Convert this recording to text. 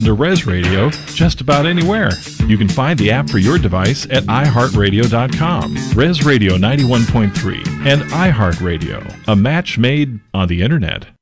to Res Radio just about anywhere. You can find the app for your device at iHeartRadio.com. Res Radio 91.3 and iHeartRadio, a match made on the internet.